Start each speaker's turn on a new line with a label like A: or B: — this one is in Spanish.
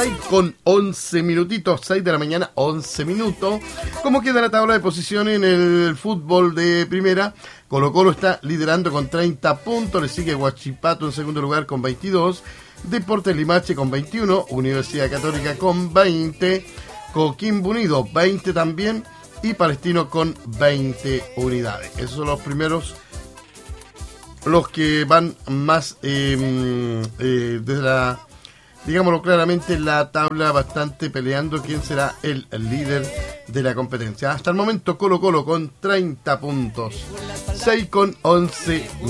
A: 6 con 11 minutitos, 6 de la mañana, 11 minutos. ¿Cómo queda la tabla de posiciones en el fútbol de primera? Colo-Colo está liderando con 30 puntos, le sigue Huachipato en segundo lugar con 22, Deportes Limache con 21, Universidad Católica con 20, Coquimbo Unido 20 también y Palestino con 20 unidades. Esos son los primeros, los que van más desde la, digámoslo claramente, la tabla, bastante peleando quién será el líder de la competencia. Hasta el momento Colo-Colo con 30 puntos, 6 con 11